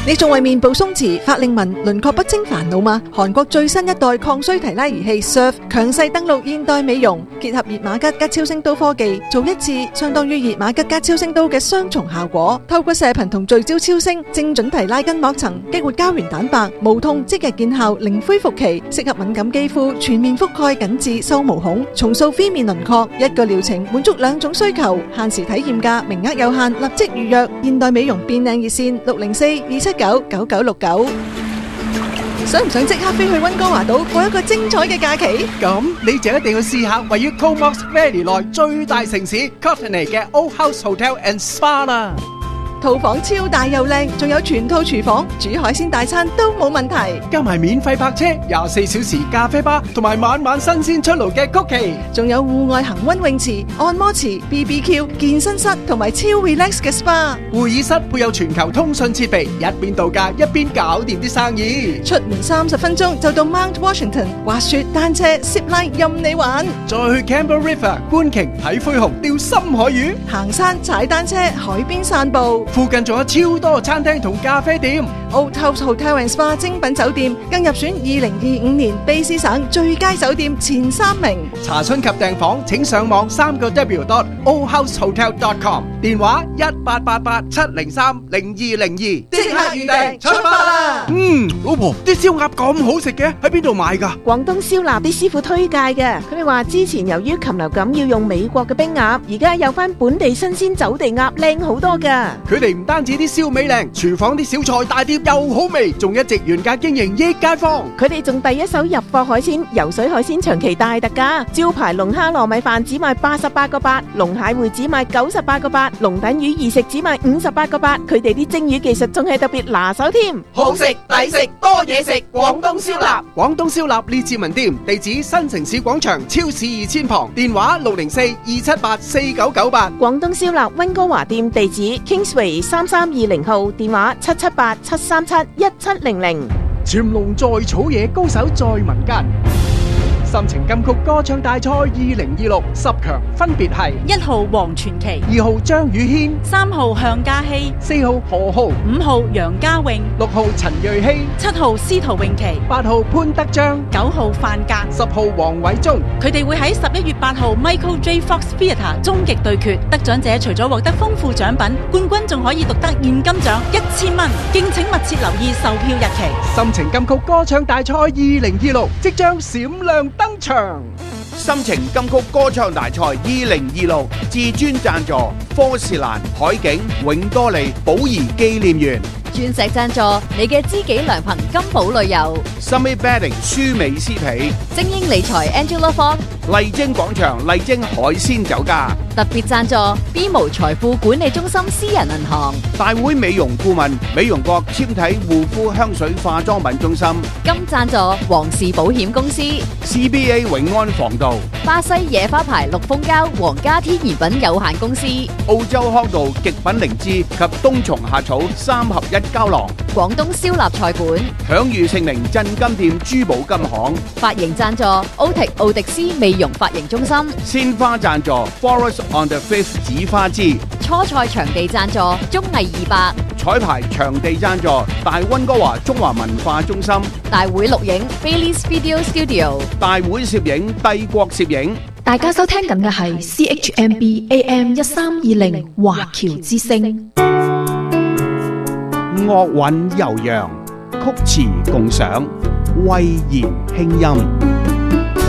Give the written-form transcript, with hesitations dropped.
你仲為面部鬆弛、法令紋、輪廓不清煩惱嗎？韓國最新一代抗衰提拉儀器 Surf 強勢登陸現代美容，結合熱瑪吉加超聲刀科技，做一次相當於熱瑪吉加超聲刀嘅雙重效果。透過射頻同聚焦超聲，精準提拉筋膜層，激活膠原蛋白，無痛即日見效，零恢復期，適合敏感肌膚，全面覆蓋緊致收毛孔，重塑phía面輪廓。一個療程滿足兩種需求，限時體驗價，名額有限，立即預約。現代美容變靚熱線604-279-9969。想唔想即刻飛去溫哥華島過一個精彩嘅假期？ 咁你就一定要試下位於 Comox Valley 內最大城市 Courtenay 嘅 Old House Hotel and Spa 啦。 套房超大又靚，仲有全套廚房，煮海鮮大餐都冇問題。 加埋免費泊車、24小時咖啡吧，同埋晚晚新鮮出爐嘅曲奇， 仲有戶外恆溫泳池、按摩池、BBQ、健身室同埋超 relax 嘅 SPA。 會議室配有全球通訊設備，一邊度假一邊搞掂啲生意。 出門30分鐘就到 Mount Washington，滑雪、單車、zipline 任你玩。 再去 Campbell River 觀鯨、睇灰熊、釣深海魚， 行山、踩單車、海邊散步。 附近仲有超多餐廳同咖啡店。 Old House Hotel and Spa 精品酒店更入選2025年卑詩省最佳酒店前3名。 查詢及訂房請上網3w.oldhousehotel.com， 電話1888-703-0202， 即刻預訂出發啦！ 老婆，啲燒鴨咁好食嘅，喺邊度買㗎？ 廣東燒臘啲師傅推介嘅，佢哋話之前由於禽流感要用美國嘅冰鴨，而家有翻本地新鮮走地鴨靚好多㗎。 佢哋唔單止啲燒味靚，廚房啲小菜大碟又好味，仲一直原價經營益街坊。 佢哋仲第一手入貨海鮮，游水海鮮長期大特價，招牌龍蝦糯米飯只賣88個8，龍蟹會只賣98個8，龍躉魚二食只賣58個8。佢哋啲蒸魚技術仲係特別拿手添， 好食抵食多嘢食，廣東燒臘。廣東燒臘列治文店，地址新城市廣場超市2000旁，電話604-278-4998。 廣東燒臘溫哥華店地址 Kingsway 3320號，電話778-737-1700。 潛龍在草野，高手在民間。心情金曲歌唱大賽2026 10強分別係 1號黃傳奇、 2號張宇軒、 3號向嘉熙、 4號何浩、 5號楊家穎、 6號陳瑞希、 7號司徒詠琪、 8號潘德章、 9號范格、 10號黃偉忠。佢哋會喺11月8號 Michael J. Fox Theatre 終極對決，得獎者除咗獲得豐富獎品，冠軍仲可以獨得現金獎1000蚊。敬請密切留意售票日期。 心情金曲歌唱大賽2026即將閃亮登場。 心情金曲歌唱大賽2026至尊贊助科士蘭、海景、永多利、寶儀紀念園。 鑽石贊助你嘅知己良朋金寶旅遊。 Summit Bedding 舒美屍體。 精英理財 Angela Fong。 麗晶廣場麗晶海鮮酒家。 特別贊助 BMO 財富管理中心私人銀行。 大會美容顧問美容國纖體護膚香水化妝品中心。 金贊助皇氏保險公司。 CBA 永安防盜。 巴西野花牌綠蜂膠皇家天然品有限公司。 澳洲康道極品靈芝及冬蟲夏草3合1膠囊。 廣東燒臘菜館。 享譽盛名鎮金店珠寶金行。 髮型贊助奧迪斯美容髮型中心。 鮮花贊助 Forest on the Fifth 紫花枝。 初賽場地贊助綜藝200。 彩排場地贊助大溫哥華中華文化中心。 大會錄影 Bailey's Video Studio。 大會攝影帝國攝影。 大家收聽緊嘅係 CHMB AM 1320華僑之聲。 樂韻悠揚，曲詞共賞，蔚然輕音。